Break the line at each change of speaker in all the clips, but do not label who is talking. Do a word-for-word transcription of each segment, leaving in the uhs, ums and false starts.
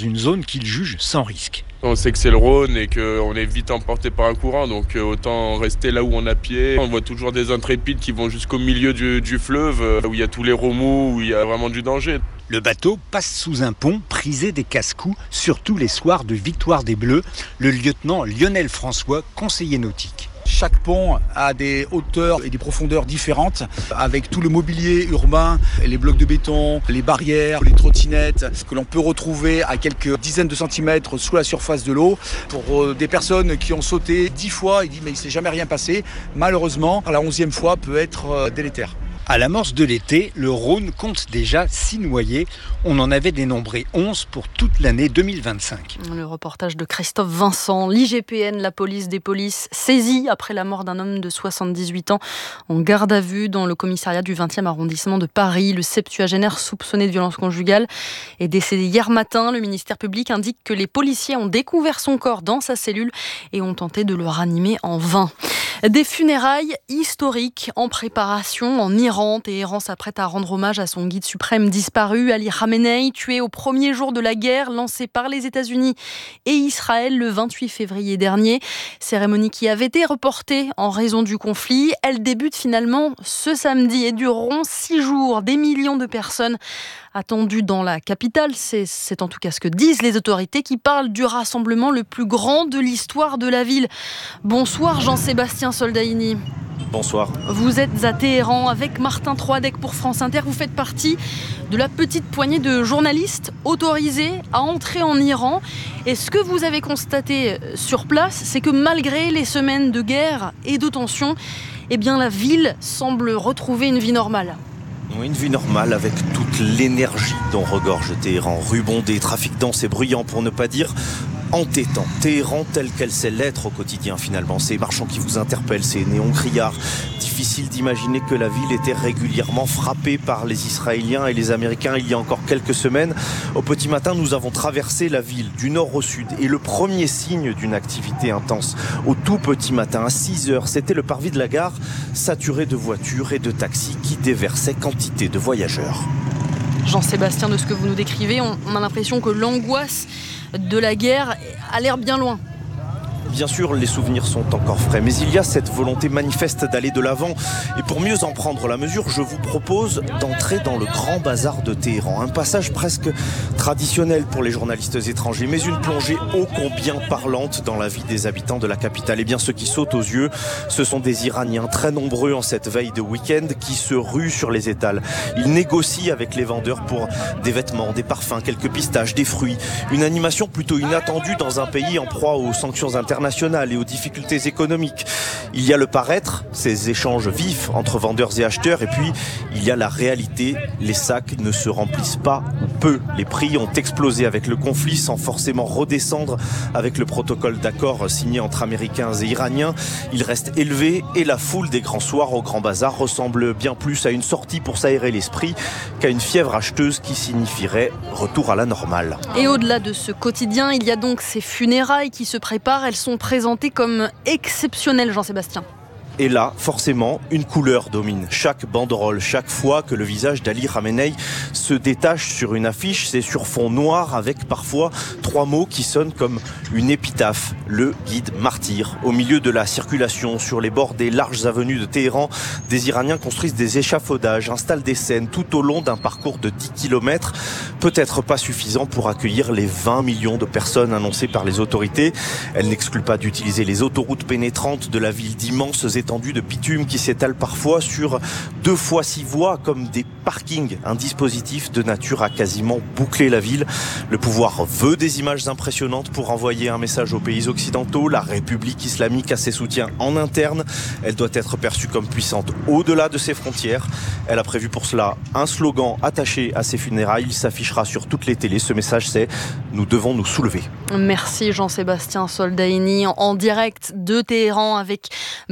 une zone qu'ils jugent sans risque.
On sait que c'est le Rhône et qu'on est vite emporté par un courant, donc autant rester là où on a pied. On voit toujours des intrépides qui vont jusqu'au milieu du, du fleuve, où il y a tous les remous, où il y a vraiment du danger.
Le bateau passe sous un pont prisé des casse-coups, surtout les soirs de victoire des Bleus. Le lieutenant Lionel François, conseiller nautique.
Chaque pont a des hauteurs et des profondeurs différentes, avec tout le mobilier urbain, les blocs de béton, les barrières, les trottinettes, ce que l'on peut retrouver à quelques dizaines de centimètres sous la surface de l'eau. Pour des personnes qui ont sauté dix fois, il dit mais il ne s'est jamais rien passé. Malheureusement, la onzième fois peut être délétère.
À l'amorce de l'été, le Rhône compte déjà six noyés. On en avait dénombré onze pour toute l'année deux mille vingt-cinq.
Le reportage de Christophe Vincent. L'I G P N, la police des polices, saisie après la mort d'un homme de soixante-dix-huit ans en garde à vue dans le commissariat du vingtième arrondissement de Paris. Le septuagénaire soupçonné de violence conjugale est décédé hier matin. Le ministère public indique que les policiers ont découvert son corps dans sa cellule et ont tenté de le ranimer en vain. Des funérailles historiques en préparation en Iran. Téhéran s'apprête à rendre hommage à son guide suprême disparu, Ali Khamenei, tué au premier jour de la guerre lancée par les États-Unis et Israël le vingt-huit février dernier. Cérémonie qui avait été reportée en raison du conflit. Elle débute finalement ce samedi et dureront six jours. Des millions de personnes attendues dans la capitale. C'est, c'est en tout cas ce que disent les autorités qui parlent du rassemblement le plus grand de l'histoire de la ville. Bonsoir Jean-Sébastien Soldaini.
Bonsoir.
Vous êtes à Téhéran avec Martin Troadec pour France Inter. Vous faites partie de la petite poignée de journalistes autorisés à entrer en Iran. Et ce que vous avez constaté sur place, c'est que malgré les semaines de guerre et de tension, eh bien la ville semble retrouver une vie normale.
Une vie normale avec toute l'énergie dont regorge Téhéran. Rue bondée, trafic dense et bruyant pour ne pas dire entêtant. Téhéran telle qu'elle sait l'être au quotidien finalement. Ces marchands qui vous interpellent, ces néons criards. Difficile d'imaginer que la ville était régulièrement frappée par les Israéliens et les Américains il y a encore quelques semaines. Au petit matin, nous avons traversé la ville du nord au sud et le premier signe d'une activité intense au tout petit matin à six heures, c'était le parvis de la gare saturé de voitures et de taxis qui déversaient quantité de voyageurs.
Jean-Sébastien, de ce que vous nous décrivez, on a l'impression que l'angoisse de la guerre a l'air bien loin.
Bien sûr, les souvenirs sont encore frais, mais il y a cette volonté manifeste d'aller de l'avant. Et pour mieux en prendre la mesure, je vous propose d'entrer dans le grand bazar de Téhéran. Un passage presque traditionnel pour les journalistes étrangers, mais une plongée ô combien parlante dans la vie des habitants de la capitale. Et bien, ce qui saute aux yeux, ce sont des Iraniens très nombreux en cette veille de week-end qui se ruent sur les étals. Ils négocient avec les vendeurs pour des vêtements, des parfums, quelques pistaches, des fruits. Une animation plutôt inattendue dans un pays en proie aux sanctions internationales et aux difficultés économiques. Il y a le paraître, ces échanges vifs entre vendeurs et acheteurs, et puis il y a la réalité, les sacs ne se remplissent pas ou peu. Les prix ont explosé avec le conflit sans forcément redescendre avec le protocole d'accord signé entre Américains et Iraniens. Il reste élevé et la foule des grands soirs au Grand Bazar ressemble bien plus à une sortie pour s'aérer l'esprit qu'à une fièvre acheteuse qui signifierait retour à la normale.
Et au-delà de ce quotidien, il y a donc ces funérailles qui se préparent. Elles sont présentées comme exceptionnelles, Jean-Sébastien.
Et là, forcément, une couleur domine. Chaque banderole, chaque fois que le visage d'Ali Khamenei se détache sur une affiche, c'est sur fond noir avec parfois trois mots qui sonnent comme une épitaphe, le guide martyr. Au milieu de la circulation, sur les bords des larges avenues de Téhéran, des Iraniens construisent des échafaudages, installent des scènes tout au long d'un parcours de dix kilomètres, peut-être pas suffisant pour accueillir les vingt millions de personnes annoncées par les autorités. Elles n'excluent pas d'utiliser les autoroutes pénétrantes de la ville d'immenses étendues de bitume qui s'étale parfois sur deux fois six voies comme des parkings, un dispositif de nature à quasiment boucler la ville. Le pouvoir veut des images impressionnantes pour envoyer un message aux pays occidentaux. La République islamique a ses soutiens en interne. Elle doit être perçue comme puissante au-delà de ses frontières. Elle a prévu pour cela un slogan attaché à ses funérailles. Il s'affichera sur toutes les télés. Ce message, c'est « Nous devons nous soulever ».
Merci Jean-Sébastien Soldaini en direct de Téhéran avec Martin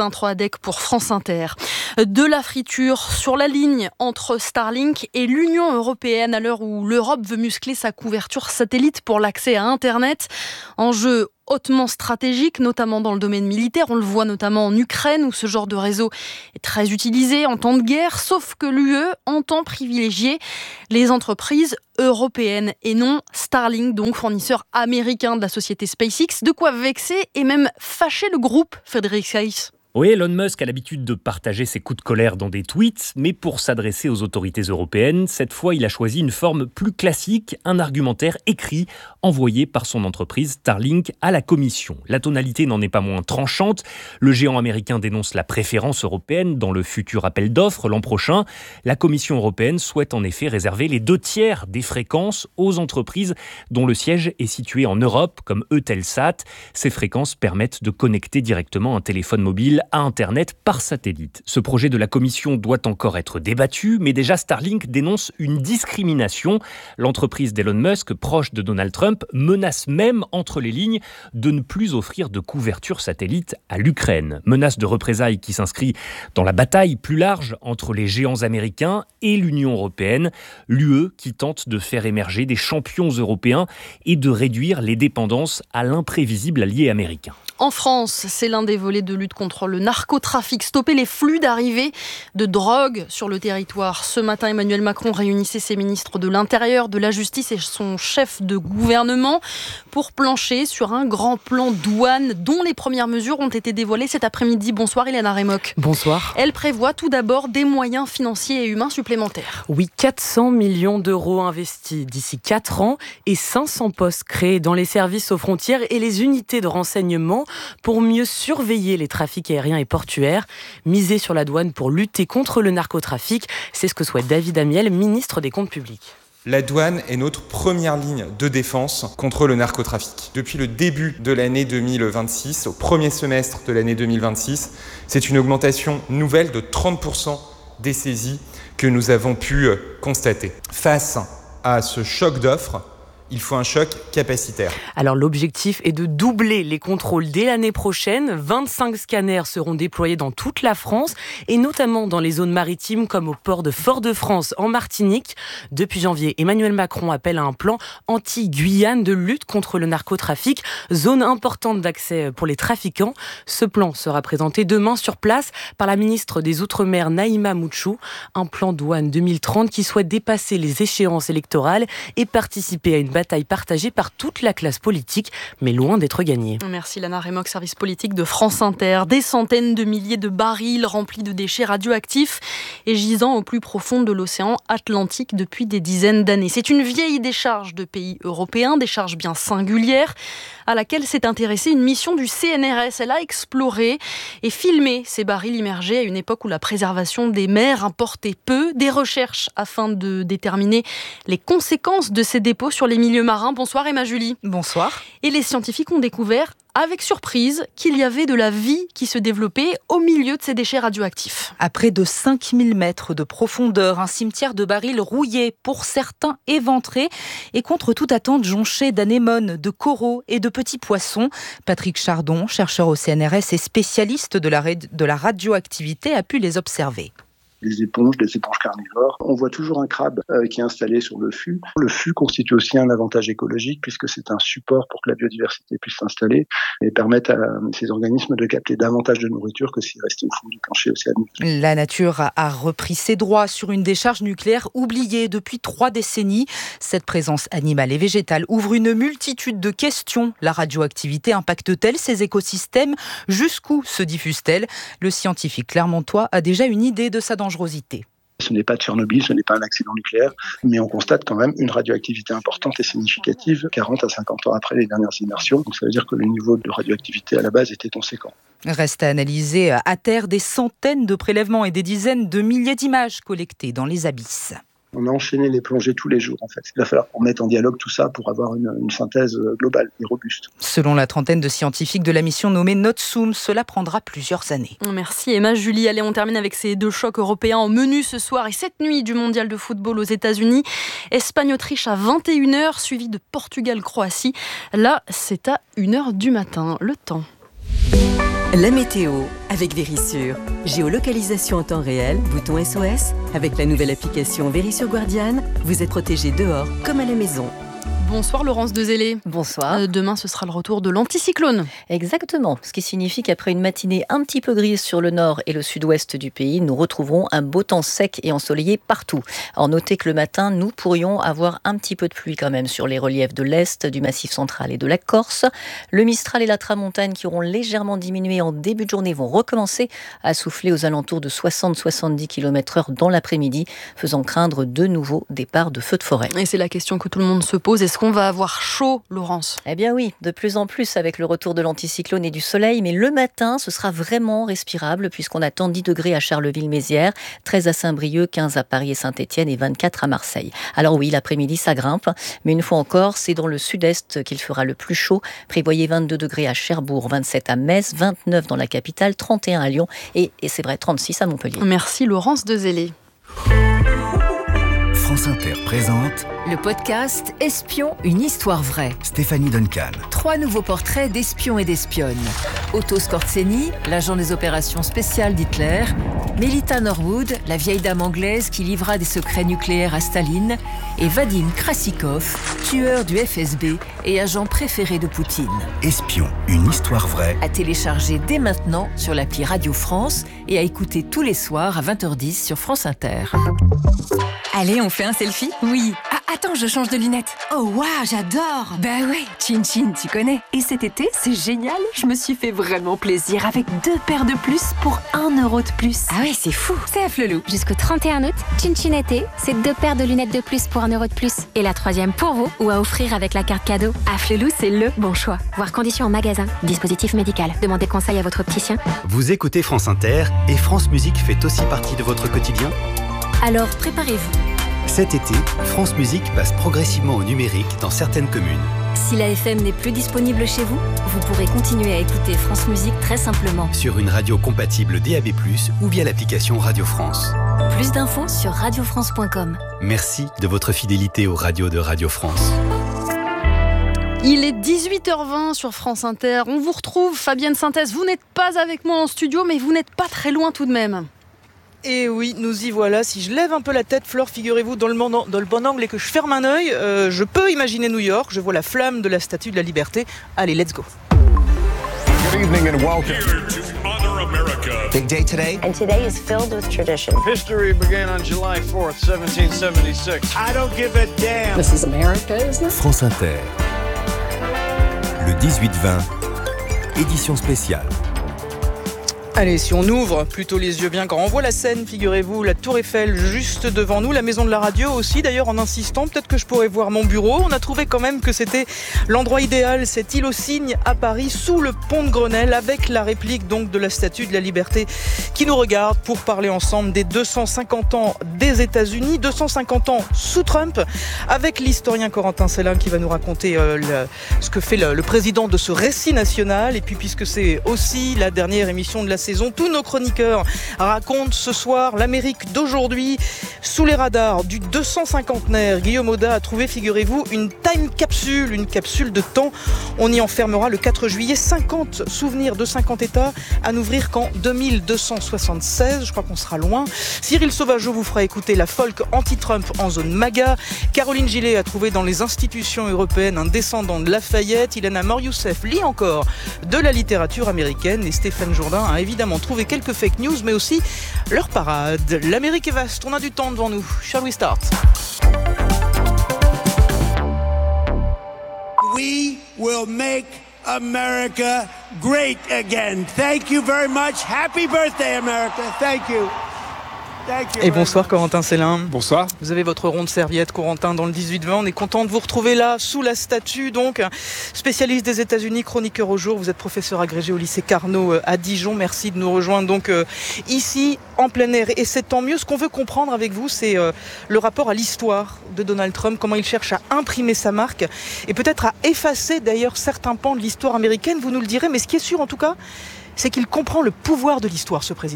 Quentin Troadec pour France Inter. De la friture sur la ligne entre Starlink et l'Union européenne à l'heure où l'Europe veut muscler sa couverture satellite pour l'accès à Internet. Enjeu hautement stratégique, notamment dans le domaine militaire. On le voit notamment en Ukraine où ce genre de réseau est très utilisé en temps de guerre, sauf que l'U E entend privilégier les entreprises européennes et non Starlink, donc fournisseur américain de la société SpaceX. De quoi vexer et même fâcher le groupe, Frédéric Seiss.
Oui, Elon Musk a l'habitude de partager ses coups de colère dans des tweets, mais pour s'adresser aux autorités européennes, cette fois il a choisi une forme plus classique, un argumentaire écrit envoyé par son entreprise Starlink à la Commission. La tonalité n'en est pas moins tranchante. Le géant américain dénonce la préférence européenne dans le futur appel d'offres l'an prochain. La Commission européenne souhaite en effet réserver les deux tiers des fréquences aux entreprises dont le siège est situé en Europe, comme Eutelsat. Ces fréquences permettent de connecter directement un téléphone mobile à Internet par satellite. Ce projet de la Commission doit encore être débattu, mais déjà Starlink dénonce une discrimination. L'entreprise d'Elon Musk, proche de Donald Trump, menace même entre les lignes de ne plus offrir de couverture satellite à l'Ukraine. Menace de représailles qui s'inscrit dans la bataille plus large entre les géants américains et l'Union européenne, l'U E qui tente de faire émerger des champions européens et de réduire les dépendances à l'imprévisible allié américain.
En France, c'est l'un des volets de lutte contre le narcotrafic. Stopper les flux d'arrivée de drogue sur le territoire. Ce matin, Emmanuel Macron réunissait ses ministres de l'Intérieur, de la Justice et son chef de gouvernement pour plancher sur un grand plan douane dont les premières mesures ont été dévoilées cet après-midi. Bonsoir Iléana Remoc.
Bonsoir.
Elle prévoit tout d'abord des moyens financiers et humains supplémentaires.
Oui, quatre cents millions d'euros investis d'ici quatre ans et cinq cents postes créés dans les services aux frontières et les unités de renseignement pour mieux surveiller les trafics aériens et portuaires. Miser sur la douane pour lutter contre le narcotrafic, c'est ce que souhaite David Amiel, ministre des Comptes publics.
La douane est notre première ligne de défense contre le narcotrafic. Depuis le début de l'année deux mille vingt-six, au premier semestre de l'année deux mille vingt-six, c'est une augmentation nouvelle de trente pour cent des saisies que nous avons pu constater. Face à ce choc d'offres, il faut un choc capacitaire.
Alors l'objectif est de doubler les contrôles dès l'année prochaine. vingt-cinq scanners seront déployés dans toute la France et notamment dans les zones maritimes comme au port de Fort-de-France en Martinique. Depuis janvier, Emmanuel Macron appelle à un plan anti-Guyane de lutte contre le narcotrafic, zone importante d'accès pour les trafiquants. Ce plan sera présenté demain sur place par la ministre des Outre-mer Naïma Mouchou. Un plan douane deux mille trente qui souhaite dépasser les échéances électorales et participer à une bataille partagée par toute la classe politique, mais loin d'être gagnée.
Merci Lana Remoc, service politique de France Inter. Des centaines de milliers de barils remplis de déchets radioactifs et gisant au plus profond de l'océan Atlantique depuis des dizaines d'années. C'est une vieille décharge de pays européens, décharge bien singulière, à laquelle s'est intéressée une mission du C N R S. Elle a exploré et filmé ces barils immergés à une époque où la préservation des mers importait peu. Des recherches afin de déterminer les conséquences de ces dépôts sur les milieux marins. Bonsoir Emma Julie.
Bonsoir.
Et les scientifiques ont découvert avec surprise qu'il y avait de la vie qui se développait au milieu de ces déchets radioactifs.
À près de cinq mille mètres de profondeur, un cimetière de barils rouillés, pour certains éventrés, et contre toute attente jonché d'anémones, de coraux et de petits poissons. Patrick Chardon, chercheur au C N R S et spécialiste de la, de la radioactivité, a pu les observer.
Des éponges, des éponges carnivores. On voit toujours un crabe euh, qui est installé sur le fût. Le fût constitue aussi un avantage écologique puisque c'est un support pour que la biodiversité puisse s'installer et permettre à ces organismes de capter davantage de nourriture que s'ils restaient au fond du plancher océanique.
La nature a repris ses droits sur une décharge nucléaire oubliée depuis trois décennies. Cette présence animale et végétale ouvre une multitude de questions. La radioactivité impacte-t-elle ces écosystèmes ? Jusqu'où se diffuse-t-elle ? Le scientifique clermontois a déjà une idée de sa dangerosité.
Ce n'est pas Tchernobyl, ce n'est pas un accident nucléaire, mais on constate quand même une radioactivité importante et significative quarante à cinquante ans après les dernières immersions. Donc ça veut dire que le niveau de radioactivité à la base était conséquent.
Reste à analyser à terre des centaines de prélèvements et des dizaines de milliers d'images collectées dans les abysses.
On a enchaîné les plongées tous les jours, en fait. Il va falloir qu'on mette en dialogue tout ça pour avoir une, une synthèse globale et robuste.
Selon la trentaine de scientifiques de la mission nommée Notsum, cela prendra plusieurs années.
Merci Emma Julie. Allez, on termine avec ces deux chocs européens en menu ce soir et cette nuit du mondial de football aux États-Unis. Espagne-Autriche à vingt et une heures, suivi de Portugal-Croatie. Là, c'est à une heure du matin. Le temps.
La météo avec Vérissure. Géolocalisation en temps réel, bouton S O S. Avec la nouvelle application Vérissure Guardian, vous êtes protégé dehors comme à la maison.
Bonsoir Laurence Dezellé.
Bonsoir.
Euh, demain, ce sera le retour de l'anticyclone.
Exactement, ce qui signifie qu'après une matinée un petit peu grise sur le nord et le sud-ouest du pays, nous retrouverons un beau temps sec et ensoleillé partout. Alors notez que le matin, nous pourrions avoir un petit peu de pluie quand même sur les reliefs de l'Est, du Massif central et de la Corse. Le Mistral et la Tramontane qui auront légèrement diminué en début de journée vont recommencer à souffler aux alentours de soixante à soixante-dix kilomètres heure dans l'après-midi, faisant craindre de nouveaux départs de feux de forêt.
Et c'est la question que tout le monde se pose. Est-ce qu'on va avoir chaud, Laurence ?
Eh bien oui, de plus en plus avec le retour de l'anticyclone et du soleil, mais le matin, ce sera vraiment respirable puisqu'on attend dix degrés à Charleville-Mézières, treize à Saint-Brieuc, quinze à Paris et Saint-Étienne et vingt-quatre à Marseille. Alors oui, l'après-midi, ça grimpe, mais une fois encore, c'est dans le sud-est qu'il fera le plus chaud. Prévoyez vingt-deux degrés à Cherbourg, vingt-sept à Metz, vingt-neuf dans la capitale, trente et un à Lyon et, et c'est vrai, trente-six à Montpellier.
Merci Laurence Dezellé.
France Inter présente
le podcast Espion, une histoire vraie.
Stéphanie Duncan.
Trois nouveaux portraits d'espions et d'espionnes. Otto Skorzeny, l'agent des opérations spéciales d'Hitler. Melita Norwood, la vieille dame anglaise qui livra des secrets nucléaires à Staline. Et Vadim Krasikov, tueur du F S B et agent préféré de Poutine.
Espion, une histoire vraie.
À télécharger dès maintenant sur l'appli Radio France et à écouter tous les soirs à vingt heures dix sur France Inter.
Allez, on fait un selfie ?
Oui.
Ah, attends, je change de lunettes.
Oh waouh, j'adore.
Bah ouais, Chin Chin, tu connais. Et cet été, c'est génial, je me suis fait vraiment plaisir avec deux paires de plus pour un euro de plus.
Ah ouais, c'est fou.
C'est à Flelou.
Jusqu'au trente et un août, Chin Chin été, c'est deux paires de lunettes de plus pour un euro de plus. Et la troisième pour vous, ou à offrir avec la carte cadeau.
À Flelou, c'est le bon choix.
Voir conditions en magasin. Dispositif médical. Demandez conseil à votre opticien.
Vous écoutez France Inter et France Musique fait aussi partie de votre quotidien ?
Alors préparez-vous.
Cet été, France Musique passe progressivement au numérique dans certaines communes.
Si la F M n'est plus disponible chez vous, vous pourrez continuer à écouter France Musique très simplement.
Sur une radio compatible D A B plus, ou via l'application Radio France.
Plus d'infos sur radio france point com.
Merci de votre fidélité aux radios de Radio France.
Il est dix-huit heures vingt sur France Inter. On vous retrouve, Fabienne Synthèse. Vous n'êtes pas avec moi en studio, mais vous n'êtes pas très loin tout de même.
Et oui, nous y voilà. Si je lève un peu la tête, Flore, figurez-vous, dans le, bon, dans le bon angle et que je ferme un œil, euh, je peux imaginer New York. Je vois la flamme de la Statue de la Liberté. Allez, let's go.
Good evening and welcome. Here to honor America.
Big day today.
And today is filled with tradition.
History began on July fourth, seventeen seventy-six.
I don't give a damn.
This is America, isn't it?
France Inter. Le dix-huit vingt, édition spéciale.
Allez, si on ouvre plutôt les yeux bien grands, on voit la Seine, figurez-vous, la Tour Eiffel juste devant nous, la maison de la radio aussi, d'ailleurs en insistant, peut-être que je pourrais voir mon bureau. On a trouvé quand même que c'était l'endroit idéal, cette île aux cygnes à Paris, sous le pont de Grenelle, avec la réplique donc de la Statue de la Liberté qui nous regarde pour parler ensemble des deux cent cinquante ans des États-Unis, deux cent cinquante ans sous Trump, avec l'historien Corentin Sellin qui va nous raconter euh, le, ce que fait le, le président de ce récit national. Et puis puisque c'est aussi la dernière émission de la saison, tous nos chroniqueurs racontent ce soir l'Amérique d'aujourd'hui sous les radars du deux cent cinquantenaire. Guillaume Audat a trouvé, figurez-vous, une time capsule, une capsule de temps. On y enfermera le quatre juillet cinquante souvenirs de cinquante États à n'ouvrir qu'en deux mille deux cent soixante-seize. Je crois qu'on sera loin. Cyril Sauvageau vous fera écouter la folk anti-Trump en zone MAGA. Caroline Gillet a trouvé dans les institutions européennes un descendant de Lafayette. Ilana Mor-Youssef lit encore de la littérature américaine. Et Stéphane Jourdain a évidemment trouvé quelques fake news, mais aussi leur parade. L'Amérique est vaste, on a du temps devant nous. Shall we start?
We will make America great again. Thank you very much. Happy birthday, America. Thank you.
Et bonsoir Corentin Sellin.
Bonsoir.
Vous avez votre ronde serviette, Corentin, dans le dix-huit vingt. On est content de vous retrouver là, sous la statue, donc. Spécialiste des États-Unis, chroniqueur au jour. Vous êtes professeur agrégé au lycée Carnot à Dijon. Merci de nous rejoindre donc euh, ici, en plein air. Et c'est tant mieux. Ce qu'on veut comprendre avec vous, c'est euh, le rapport à l'histoire de Donald Trump, comment il cherche à imprimer sa marque et peut-être à effacer d'ailleurs certains pans de l'histoire américaine. Vous nous le direz, mais ce qui est sûr en tout cas, c'est qu'il comprend le pouvoir de l'histoire, ce président.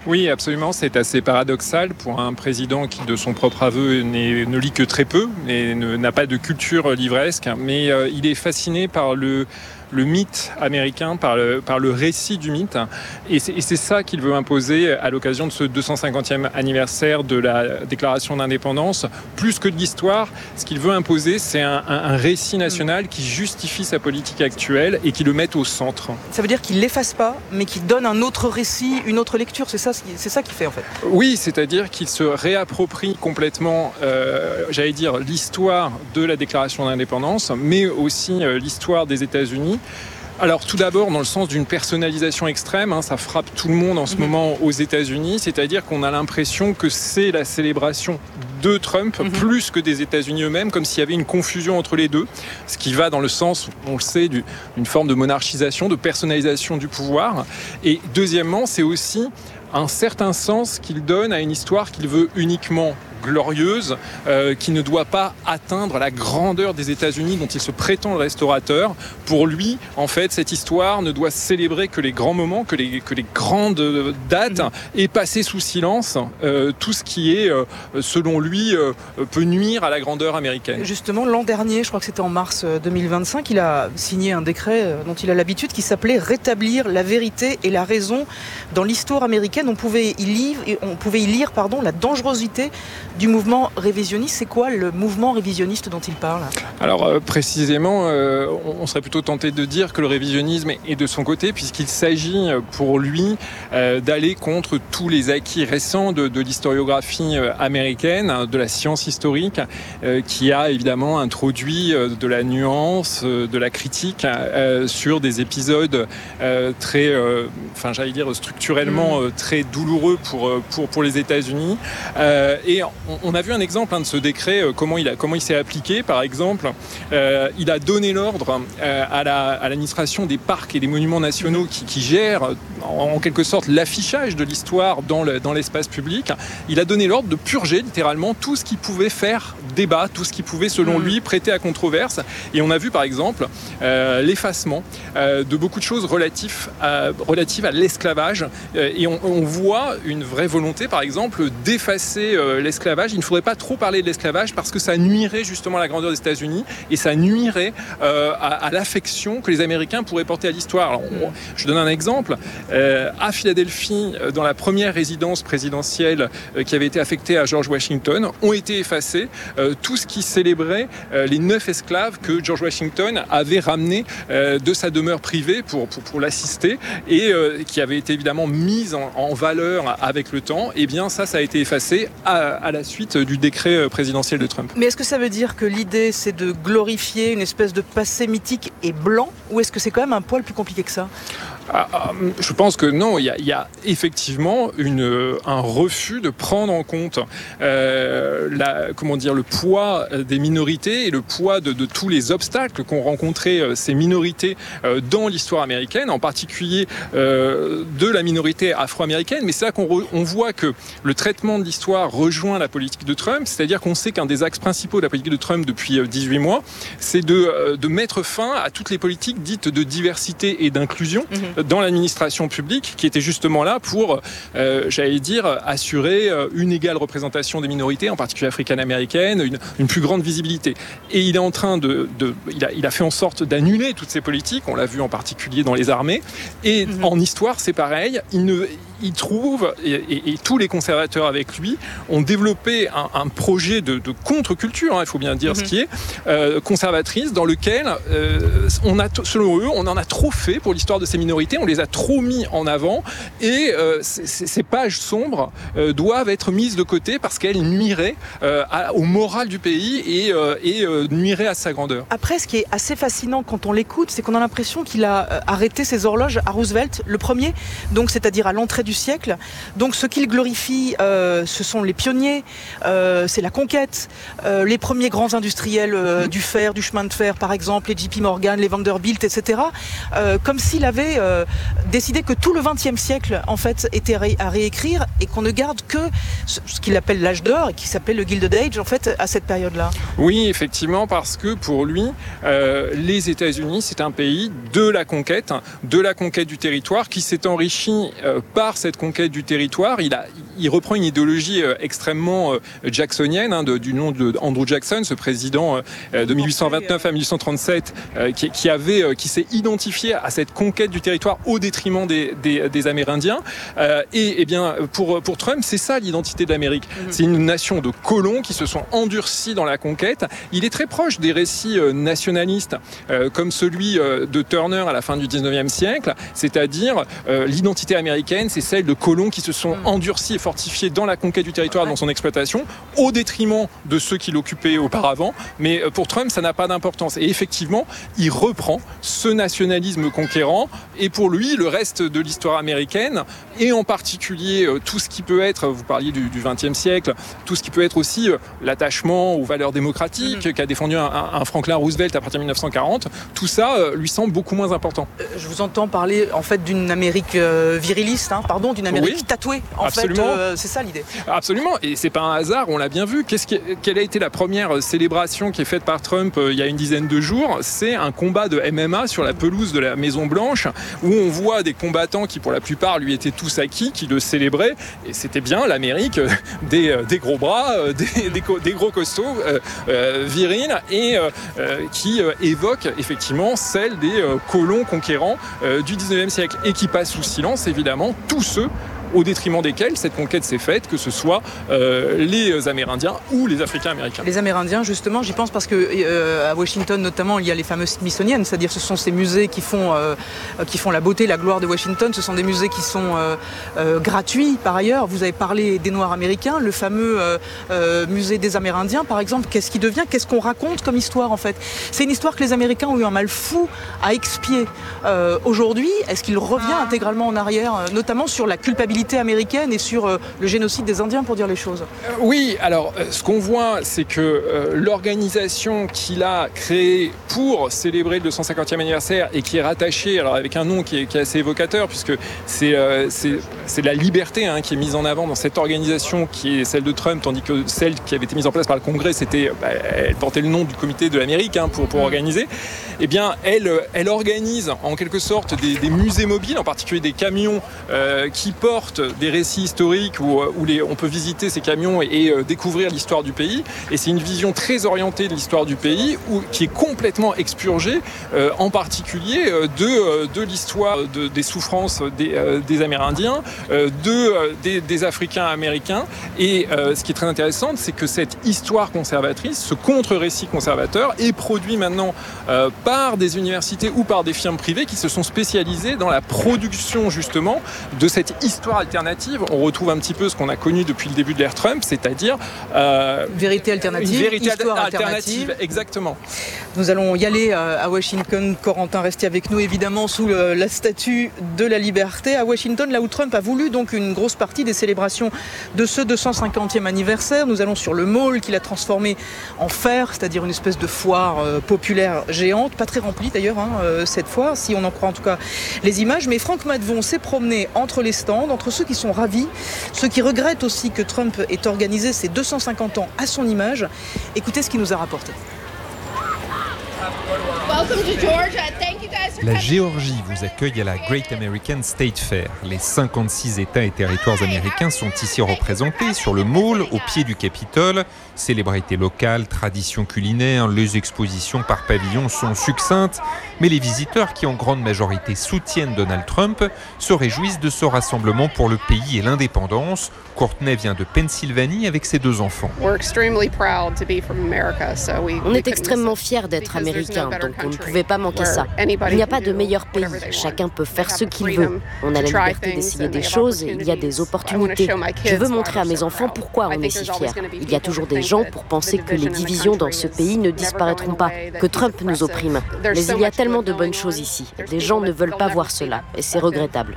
Oui, absolument. C'est assez paradoxal pour un président qui, de son propre aveu, n'est, ne lit que très peu et ne, n'a pas de culture livresque. Mais euh, il est fasciné par le... le mythe américain, par le, par le récit du mythe. Et c'est, et c'est ça qu'il veut imposer à l'occasion de ce deux cent cinquantième anniversaire de la déclaration d'indépendance. Plus que de l'histoire, ce qu'il veut imposer, c'est un, un, un récit national qui justifie sa politique actuelle et qui le mette au centre.
Ça veut dire qu'il ne l'efface pas, mais qu'il donne un autre récit, une autre lecture. C'est ça, c'est ça qu'il fait en fait.
Oui, c'est-à-dire qu'il se réapproprie complètement, euh, j'allais dire, l'histoire de la déclaration d'indépendance, mais aussi euh, l'histoire des États-Unis. Alors tout d'abord dans le sens d'une personnalisation extrême, hein, ça frappe tout le monde en ce mmh. moment aux États-Unis, c'est-à-dire qu'on a l'impression que c'est la célébration de Trump mmh. plus que des États-Unis eux-mêmes, comme s'il y avait une confusion entre les deux, ce qui va dans le sens, on le sait, du, d'une forme de monarchisation, de personnalisation du pouvoir. Et deuxièmement, c'est aussi un certain sens qu'il donne à une histoire qu'il veut uniquement glorieuse, euh, qui ne doit pas atteindre la grandeur des États-Unis dont il se prétend le restaurateur. Pour lui, en fait, cette histoire ne doit célébrer que les grands moments, que les, que les grandes dates, mmh. et passer sous silence euh, tout ce qui est, euh, selon lui, euh, peut nuire à la grandeur américaine.
Justement, l'an dernier, je crois que c'était en mars deux mille vingt-cinq, il a signé un décret dont il a l'habitude qui s'appelait « Rétablir la vérité et la raison dans l'histoire américaine ». On pouvait y lire, on pouvait y lire pardon, la dangerosité du mouvement révisionniste. C'est quoi le mouvement révisionniste dont il parle ?
Alors euh, précisément, euh, on serait plutôt tenté de dire que le révisionnisme est de son côté, puisqu'il s'agit pour lui euh, d'aller contre tous les acquis récents de, de l'historiographie américaine, de la science historique, euh, qui a évidemment introduit euh, de la nuance, euh, de la critique euh, sur des épisodes euh, très, euh, enfin j'allais dire structurellement euh, très douloureux pour, pour, pour les États-Unis. Euh, et on a vu un exemple hein, de ce décret, euh, comment, il a, comment il s'est appliqué. Par exemple, euh, il a donné l'ordre euh, à, la, à l'administration des parcs et des monuments nationaux qui, qui gèrent en, en quelque sorte l'affichage de l'histoire dans, le, dans l'espace public. Il a donné l'ordre de purger littéralement tout ce qui pouvait faire débat, tout ce qui pouvait selon mmh. lui prêter à controverse. Et on a vu par exemple euh, l'effacement euh, de beaucoup de choses relatives à, relatives à l'esclavage. Euh, et on, on voit une vraie volonté par exemple d'effacer euh, l'esclavage. Il ne faudrait pas trop parler de l'esclavage parce que ça nuirait justement à la grandeur des États-Unis et ça nuirait euh, à, à l'affection que les Américains pourraient porter à l'histoire. Alors, on, je donne un exemple. Euh, à Philadelphie, dans la première résidence présidentielle euh, qui avait été affectée à George Washington, ont été effacés euh, tout ce qui célébrait euh, les neuf esclaves que George Washington avait ramenés euh, de sa demeure privée pour, pour, pour l'assister et euh, qui avait été évidemment mise en, en valeur avec le temps. Et bien ça, ça a été effacé à, à la suite du décret présidentiel de Trump.
Mais est-ce que ça veut dire que l'idée c'est de glorifier une espèce de passé mythique et blanc, ou est-ce que c'est quand même un poil plus compliqué que ça ?
Ah, ah, je pense que non, il y a, il y a effectivement une, un refus de prendre en compte euh, la, comment dire, le poids des minorités et le poids de, de tous les obstacles qu'ont rencontrés ces minorités euh, dans l'histoire américaine, en particulier euh, de la minorité afro-américaine. Mais c'est là qu'on re, on voit que le traitement de l'histoire rejoint la politique de Trump, c'est-à-dire qu'on sait qu'un des axes principaux de la politique de Trump depuis dix-huit mois, c'est de, de mettre fin à toutes les politiques dites de diversité et d'inclusion mmh. dans l'administration publique, qui était justement là pour, euh, j'allais dire, assurer une égale représentation des minorités, en particulier africaines-américaines, une, une plus grande visibilité. Et il est en train de... de il, a, il a fait en sorte d'annuler toutes ces politiques, on l'a vu en particulier dans les armées, et mmh. en histoire, c'est pareil, il ne... il trouve, et, et, et tous les conservateurs avec lui, ont développé un, un projet de, de contre-culture, hein, il faut bien dire mm-hmm. ce qui est, euh, conservatrice, dans lequel, euh, on a, selon eux, on en a trop fait pour l'histoire de ces minorités, on les a trop mis en avant, et euh, c- c- ces pages sombres euh, doivent être mises de côté parce qu'elles nuiraient euh, à, au moral du pays et, euh, et euh, nuiraient à sa grandeur.
Après, ce qui est assez fascinant quand on l'écoute, c'est qu'on a l'impression qu'il a euh, arrêté ses horloges à Roosevelt, le premier, donc c'est-à-dire à l'entrée du siècle. Donc ce qu'il glorifie, euh, ce sont les pionniers, euh, c'est la conquête, euh, les premiers grands industriels euh, du fer, du chemin de fer par exemple, les J P Morgan, les Vanderbilt, et cetera. Euh, comme s'il avait euh, décidé que tout le vingtième siècle en fait était ré- à réécrire et qu'on ne garde que ce, ce qu'il appelle l'âge d'or et qui s'appelait le Gilded Age en fait à cette période-là.
Oui, effectivement, parce que pour lui, euh, les États-Unis, c'est un pays de la conquête, de la conquête du territoire qui s'est enrichi euh, par cette conquête du territoire, il, a, il reprend une idéologie extrêmement jacksonienne, hein, de, du nom de Andrew Jackson, ce président de mille huit cent vingt-neuf à mille huit cent trente-sept, qui, qui, avait, qui s'est identifié à cette conquête du territoire au détriment des, des, des Amérindiens. Et, et bien, pour, pour Trump, c'est ça l'identité de l'Amérique. C'est une nation de colons qui se sont endurcis dans la conquête. Il est très proche des récits nationalistes, comme celui de Turner à la fin du dix-neuvième siècle, c'est-à-dire euh, l'identité américaine, c'est celle de colons qui se sont endurcis et fortifiés dans la conquête du territoire, dans son exploitation, au détriment de ceux qui l'occupaient auparavant. Mais pour Trump, ça n'a pas d'importance. Et effectivement, il reprend ce nationalisme conquérant, et pour lui, le reste de l'histoire américaine, et en particulier euh, tout ce qui peut être, vous parliez du vingtième siècle, tout ce qui peut être aussi euh, l'attachement aux valeurs démocratiques mmh. qu'a défendu un, un Franklin Roosevelt à partir de mille neuf cent quarante, tout ça euh, lui semble beaucoup moins important.
Je vous entends parler en fait d'une Amérique euh, viriliste, hein, pardon, d'une Amérique oui, tatouée. En absolument. fait, euh, c'est ça l'idée.
Absolument, et c'est pas un hasard, on l'a bien vu. Qu'est-ce qui, quelle a été la première célébration qui est faite par Trump euh, il y a une dizaine de jours? C'est un combat de M M A sur la pelouse de la Maison Blanche, où on voit des combattants qui, pour la plupart, lui étaient tous acquis, qui le célébraient, et c'était bien l'Amérique euh, des, euh, des gros bras, euh, des, des, des gros costauds, euh, euh, virils, et euh, euh, qui euh, évoque effectivement celle des euh, colons conquérants euh, du dix-neuvième siècle, et qui passe sous silence évidemment tous ceux au détriment desquels cette conquête s'est faite, que ce soit euh, les Amérindiens ou les Africains américains.
Les Amérindiens, justement, j'y pense parce que euh, à Washington, notamment, il y a les fameuses Smithsonian, c'est-à-dire ce sont ces musées qui font, euh, qui font la beauté, la gloire de Washington. Ce sont des musées qui sont euh, euh, gratuits, par ailleurs. Vous avez parlé des Noirs américains, le fameux euh, euh, musée des Amérindiens, par exemple. Qu'est-ce qui devient? Qu'est-ce qu'on raconte comme histoire, en fait? C'est une histoire que les Américains ont eu un mal fou à expier. Euh, aujourd'hui, est-ce qu'il revient intégralement en arrière, notamment sur la culpabilité américaine et sur euh, le génocide des Indiens, pour dire les choses?
euh, Oui, alors euh, ce qu'on voit, c'est que euh, l'organisation qu'il a créée pour célébrer le deux cent cinquantième anniversaire et qui est rattachée, alors avec un nom qui est, qui est assez évocateur, puisque c'est, euh, c'est, c'est la liberté hein, qui est mise en avant dans cette organisation qui est celle de Trump, tandis que celle qui avait été mise en place par le Congrès, c'était, bah, elle portait le nom du comité de l'Amérique hein, pour, pour organiser. Eh bien, elle, elle organise en quelque sorte des, des musées mobiles, en particulier des camions euh, qui portent des récits historiques où, où les, on peut visiter ces camions et, et euh, découvrir l'histoire du pays. Et c'est une vision très orientée de l'histoire du pays où, qui est complètement expurgée, euh, en particulier euh, de, euh, de l'histoire de, des souffrances des, euh, des Amérindiens, euh, de, euh, des, des Africains américains. Et euh, ce qui est très intéressant, c'est que cette histoire conservatrice, ce contre-récit conservateur, est produit maintenant euh, par des universités ou par des firmes privées qui se sont spécialisées dans la production justement de cette histoire alternative. On retrouve un petit peu ce qu'on a connu depuis le début de l'ère Trump, c'est-à-dire
euh, vérité alternative,
une vérité
histoire
alternative,
alternative.
Exactement.
Nous allons y aller à Washington. Corentin, restez avec nous évidemment sous le, la statue de la liberté à Washington, là où Trump a voulu donc une grosse partie des célébrations de ce deux cent cinquantième anniversaire. Nous allons sur le mall qu'il a transformé en fer, c'est-à-dire une espèce de foire euh, populaire géante, pas très remplie d'ailleurs hein, euh, cette fois, si on en croit en tout cas les images. Mais Franck Madvon s'est promené entre les stands, entre ceux qui sont ravis, ceux qui regrettent aussi que Trump ait organisé ses deux cent cinquante ans à son image. Écoutez ce qu'il nous a rapporté.
La Géorgie vous accueille à la Great American State Fair. Les cinquante-six États et territoires américains sont ici représentés sur le mall au pied du Capitole. Célébrités locales, traditions culinaires, les expositions par pavillon sont succinctes. Mais les visiteurs, qui en grande majorité soutiennent Donald Trump, se réjouissent de ce rassemblement pour le pays et l'indépendance. Courtney vient de Pennsylvanie avec ses deux enfants.
On est extrêmement fiers d'être américains, donc on ne pouvait pas manquer ça. Il n'y a pas de meilleur pays, chacun peut faire ce qu'il veut. On a la liberté d'essayer des choses et il y a des opportunités. Je veux montrer à mes enfants pourquoi on est si fiers. Il y a toujours des gens pour penser que les divisions dans ce pays ne disparaîtront pas, que Trump nous opprime. Mais il y a tellement de bonnes choses ici. Les gens ne veulent pas voir cela et c'est regrettable.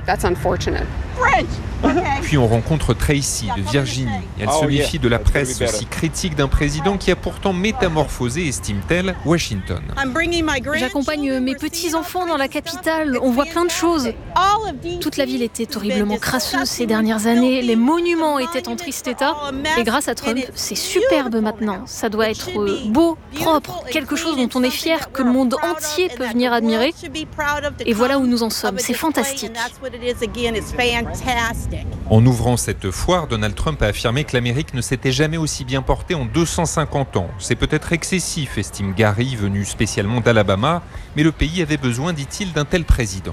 Puis on rencontre Tracy de Virginie. Elle se méfie de la presse aussi critique d'un président qui a pourtant métamorphosé, estime-t-elle, Washington.
J'accompagne mes petits-enfants dans la capitale. On voit plein de choses. Toute la ville était horriblement crasseuse ces dernières années. Les monuments étaient en triste état. Et grâce à Trump, c'est superbe maintenant. Ça doit être beau, propre, quelque chose dont on est fier, que le monde entier peut venir admirer. Et voilà où nous en sommes. C'est fantastique.
En ouvrant cette foire, Donald Trump a affirmé que l'Amérique ne s'était jamais aussi bien portée en deux cent cinquante ans. C'est peut-être excessif, estime Gary, venu spécialement d'Alabama, mais le pays avait besoin, dit-il, d'un tel président.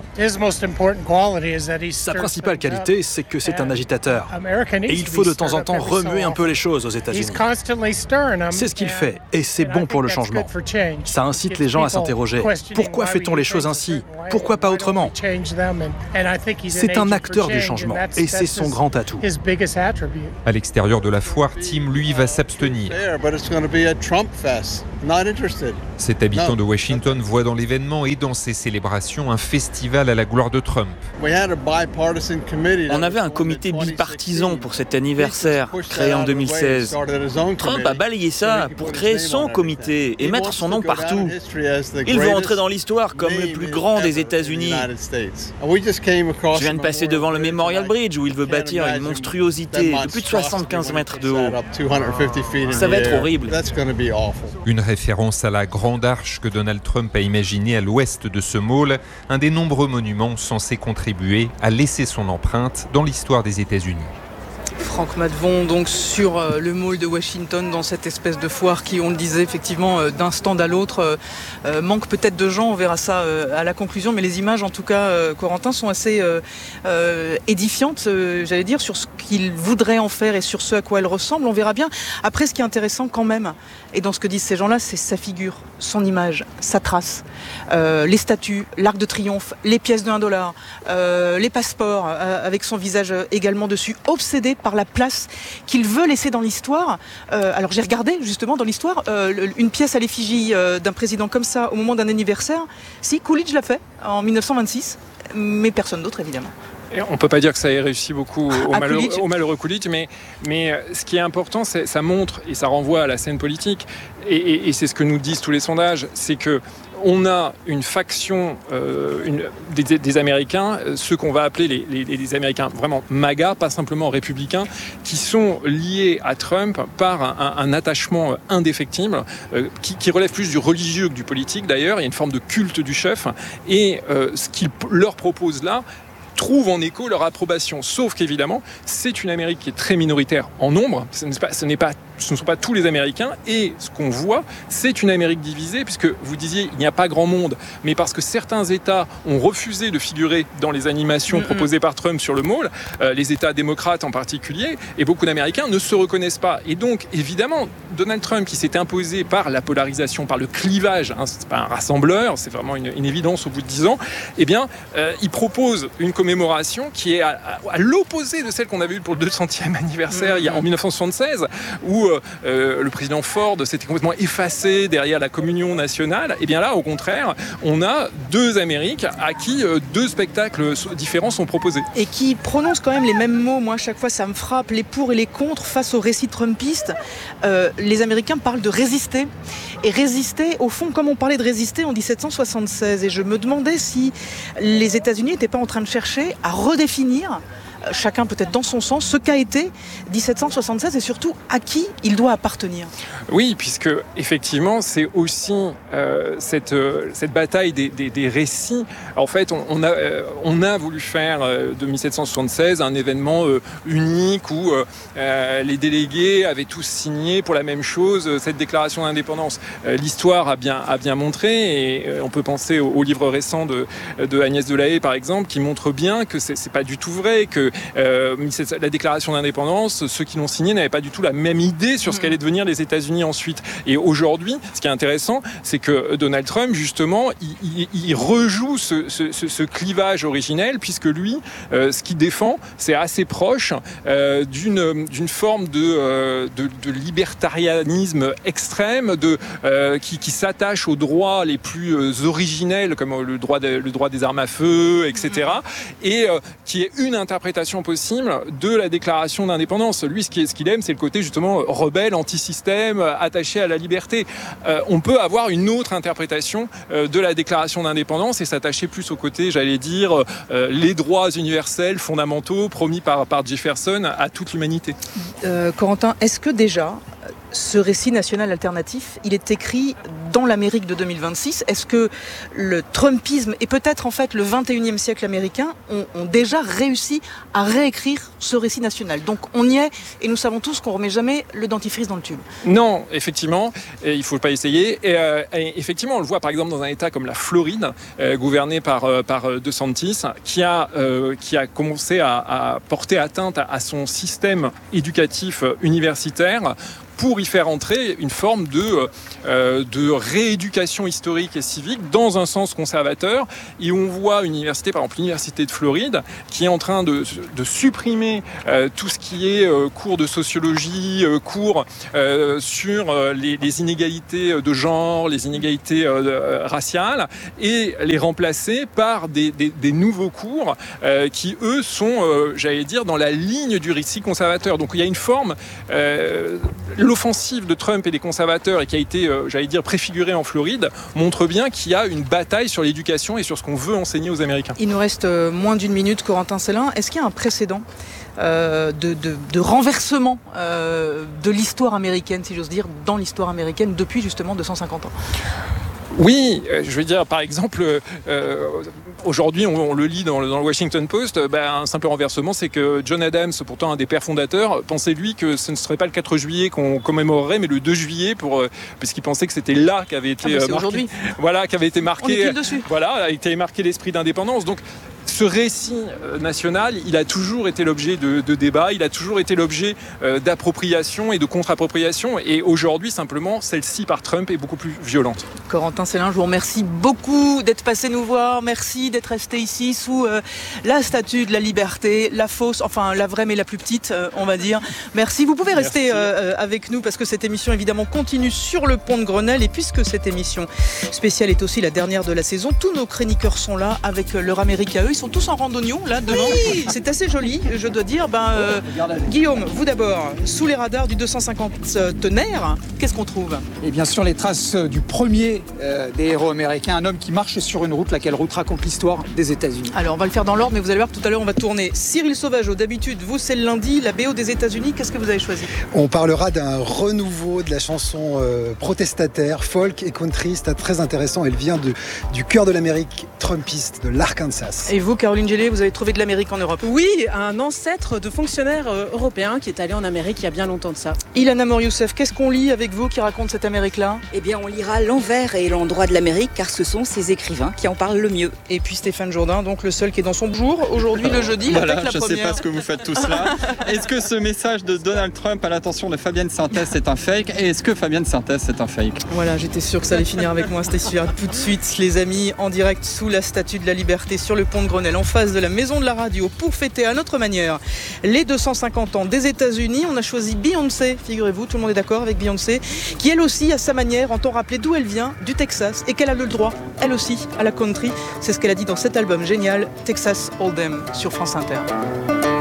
Sa principale qualité, c'est que c'est un agitateur. Et il faut de temps en temps remuer un peu les choses aux États-Unis. C'est ce qu'il fait, et c'est bon pour le changement. Ça incite les gens à s'interroger. Pourquoi fait-on les choses ainsi ? Pourquoi pas autrement ? C'est un acteur du changement, et c'est son grand atout.
À l'extérieur de la foire, Tim, lui, va s'abstenir. Cet habitant de Washington voit dans l'événement et dans ses célébrations un festival à la gloire de Trump.
On avait un comité bipartisan pour cet anniversaire, créé en deux mille seize. Trump a balayé ça pour créer son comité et mettre son nom partout. Il veut entrer dans l'histoire comme le plus grand des États-Unis. Je viens de passer devant le Memorial Bridge où il veut bâtir une monstruosité de plus de soixante-quinze mètres de haut. Ça va être horrible.
Une référence à la grande arche que Donald Trump a imaginée à l'ouest de ce mall, un des nombreux monuments censés contribuer à laisser son empreinte dans l'histoire des États-Unis.
Franck Maddevon, donc sur euh, le mall de Washington, dans cette espèce de foire qui, on le disait effectivement, euh, d'un stand à l'autre, euh, euh, manque peut-être de gens, on verra ça euh, à la conclusion, mais les images, en tout cas, euh, Corentin, sont assez euh, euh, édifiantes, euh, j'allais dire, sur ce qu'ils voudraient en faire et sur ce à quoi elles ressemblent, on verra bien. Après, ce qui est intéressant quand même, et dans ce que disent ces gens-là, c'est sa figure, son image, sa trace, euh, les statues, l'arc de triomphe, les pièces de un dollar, euh, les passeports, euh, avec son visage également dessus, obsédé par la place qu'il veut laisser dans l'histoire. Euh, alors j'ai regardé justement dans l'histoire euh, une pièce à l'effigie euh, d'un président comme ça au moment d'un anniversaire. Si, Coolidge l'a fait en dix-neuf cent vingt-six, mais personne d'autre évidemment.
On ne peut pas dire que ça ait réussi beaucoup au, malheureux, au malheureux Coolidge, mais, mais ce qui est important, c'est, ça montre et ça renvoie à la scène politique, et, et, et c'est ce que nous disent tous les sondages, c'est que on a une faction euh, une, des, des Américains, ceux qu'on va appeler les, les, les Américains vraiment MAGA, pas simplement républicains, qui sont liés à Trump par un, un attachement indéfectible, euh, qui, qui relève plus du religieux que du politique d'ailleurs. Il y a une forme de culte du chef, et euh, ce qu'il leur propose là trouvent en écho leur approbation. Sauf qu'évidemment, c'est une Amérique qui est très minoritaire en nombre. Ce n'est pas, ce n'est pas, ce ne sont pas tous les Américains. Et ce qu'on voit, c'est une Amérique divisée, puisque vous disiez, il n'y a pas grand monde. Mais parce que certains États ont refusé de figurer dans les animations mm-hmm. proposées par Trump sur le mall, euh, les États démocrates en particulier, et beaucoup d'Américains ne se reconnaissent pas. Et donc, évidemment, Donald Trump, qui s'est imposé par la polarisation, par le clivage, hein, c'est pas un rassembleur, c'est vraiment une, une évidence au bout de dix ans, eh bien, euh, il propose une commémoration qui est à, à, à l'opposé de celle qu'on avait eue pour le deux centième anniversaire mmh. il y a, en dix-neuf cent soixante-seize, où euh, le président Ford s'était complètement effacé derrière la communion nationale. Et bien là, au contraire, on a deux Amériques à qui euh, deux spectacles différents sont proposés.
Et qui prononcent quand même les mêmes mots. Moi, à chaque fois, ça me frappe, les pour et les contre face au récit trumpiste. Euh, les Américains parlent de résister. Et résister, au fond, comme on parlait de résister en dix-sept cent soixante-seize. Et je me demandais si les États-Unis n'étaient pas en train de chercher à redéfinir, chacun peut-être dans son sens, ce qu'a été dix-sept cent soixante-seize et surtout à qui il doit appartenir.
Oui, puisque effectivement c'est aussi euh, cette, euh, cette bataille des, des, des récits. En fait, on, on, a, euh, on a voulu faire euh, de dix-sept cent soixante-seize un événement euh, unique où euh, les délégués avaient tous signé pour la même chose, euh, cette déclaration d'indépendance. Euh, l'histoire a bien, a bien montré, et euh, on peut penser au, au livre récent de, de Agnès Delahaye par exemple, qui montre bien que c'est, c'est pas du tout vrai, que Euh, la déclaration d'indépendance, ceux qui l'ont signée n'avaient pas du tout la même idée sur ce qu'allaient devenir les États-Unis ensuite. Et aujourd'hui, ce qui est intéressant, c'est que Donald Trump, justement, il, il, il rejoue ce, ce, ce, ce clivage originel, puisque lui, euh, ce qu'il défend, c'est assez proche euh, d'une, d'une forme de, euh, de, de libertarianisme extrême, de, euh, qui, qui s'attache aux droits les plus euh, originels, comme le droit, de, le droit des armes à feu, et cetera, et euh, qui est une interprétation possible de la déclaration d'indépendance. Lui, ce qu'il aime, c'est le côté justement rebelle, anti-système, attaché à la liberté. Euh, on peut avoir une autre interprétation euh, de la déclaration d'indépendance et s'attacher plus au côté, j'allais dire, euh, les droits universels, fondamentaux, promis par, par Jefferson à toute l'humanité.
Euh, Corentin, est-ce que déjà Ce récit national alternatif, il est écrit dans l'Amérique de deux mille vingt-six. Est-ce que le Trumpisme et peut-être en fait le vingt et unième siècle américain ont, ont déjà réussi à réécrire ce récit national? Donc on y est et nous savons tous qu'on remet jamais le dentifrice dans le tube.
Non, effectivement, et il ne faut pas essayer. Et, euh, et effectivement, on le voit par exemple dans un État comme la Floride, euh, gouverné par, euh, par DeSantis, qui a, euh, qui a commencé à, à porter atteinte à, à son système éducatif universitaire pour y faire entrer une forme de, euh, de rééducation historique et civique dans un sens conservateur. Et on voit une université, par exemple l'université de Floride, qui est en train de, de supprimer euh, tout ce qui est euh, cours de sociologie, euh, cours euh, sur euh, les, les inégalités de genre, les inégalités euh, raciales, et les remplacer par des, des, des nouveaux cours euh, qui, eux, sont, euh, j'allais dire, dans la ligne du récit conservateur. Donc il y a une forme... Euh, L'offensive de Trump et des conservateurs, et qui a été, euh, j'allais dire, préfigurée en Floride, montre bien qu'il y a une bataille sur l'éducation et sur ce qu'on veut enseigner aux Américains.
Il nous reste euh, moins d'une minute, Corentin Sellin. Est-ce qu'il y a un précédent euh, de, de, de renversement euh, de l'histoire américaine, si j'ose dire, dans l'histoire américaine depuis justement deux cent cinquante ans?
Oui, je veux dire, par exemple, euh, aujourd'hui, on, on le lit dans le, dans le Washington Post, ben, un simple renversement, c'est que John Adams, pourtant un des pères fondateurs, pensait, lui, que ce ne serait pas le quatre juillet qu'on commémorerait, mais le deux juillet, pour, euh, puisqu'il pensait que c'était là qu'avait été,
ah,
euh, marqué, voilà, qu'avait été marqué, voilà, a été marqué l'esprit d'indépendance. Donc, ce récit national, il a toujours été l'objet de, de débats, il a toujours été l'objet euh, d'appropriation et de contre-appropriation. Et aujourd'hui, simplement, celle-ci par Trump est beaucoup plus violente.
Corentin Sellin, je vous remercie beaucoup d'être passé nous voir. Merci d'être resté ici sous euh, la statue de la liberté, la fausse, enfin la vraie mais la plus petite, euh, on va dire. Merci. Vous pouvez rester euh, avec nous parce que cette émission, évidemment, continue sur le pont de Grenelle. Et puisque cette émission spéciale est aussi la dernière de la saison, tous nos chroniqueurs sont là avec leur Amérique à eux. Ils sont tous en randonnion là devant. Oui, c'est assez joli, je dois dire. Ben, euh, Guillaume, vous d'abord, sous les radars du deux cent cinquante tonnerres, qu'est-ce qu'on trouve?
Et bien sûr les traces du premier euh, des héros américains, un homme qui marche sur une route, laquelle route raconte l'histoire des États-Unis.
Alors on va le faire dans l'ordre, mais vous allez voir tout à l'heure on va tourner. Cyril Sauvageau, d'habitude, vous c'est le lundi, la B O des États-Unis, qu'est-ce que vous avez choisi?
On parlera d'un renouveau de la chanson euh, protestataire, folk et country. C'est très intéressant. Elle vient de, du cœur de l'Amérique trumpiste, de l'Arkansas.
Et vous, Caroline Gélé, vous avez trouvé de l'Amérique en Europe?
Oui, un ancêtre de fonctionnaire euh, européen qui est allé en Amérique il y a bien longtemps de ça.
Ilana Mor-Youssef, qu'est-ce qu'on lit avec vous qui raconte cette Amérique-là?
Eh bien, on lira l'envers et l'endroit de l'Amérique, car ce sont ces écrivains qui en parlent le mieux.
Et puis Stéphane Jourdain, donc le seul qui est dans son jour, aujourd'hui le jeudi,
voilà,
avec la
je
première.
Je ne sais pas ce que vous faites tous là. Est-ce que ce message de Donald Trump à l'attention de Fabienne Sintès est un fake? Et est-ce que Fabienne Sintès est un fake?
Voilà, j'étais sûre que ça allait finir avec moi, c'était sûr. Tout de suite, les amis, en direct sous la Statue de la Liberté, sur le pont de Grenelle, en face de la Maison de la Radio, pour fêter à notre manière les deux cent cinquante ans des États-Unis. On a choisi Beyoncé, figurez-vous, tout le monde est d'accord avec Beyoncé, qui elle aussi, à sa manière, entend rappeler d'où elle vient, du Texas, et qu'elle a le droit, elle aussi, à la country. C'est ce qu'elle a dit dans cet album génial, Texas Hold'em, sur France Inter.